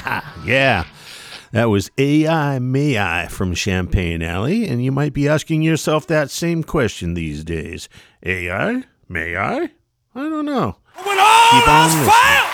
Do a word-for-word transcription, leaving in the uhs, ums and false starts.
Yeah, that was A I May I from Champagne Alley, and you might be asking yourself that same question these days. A I? May I? I don't know. When all Keep on else listening. fails!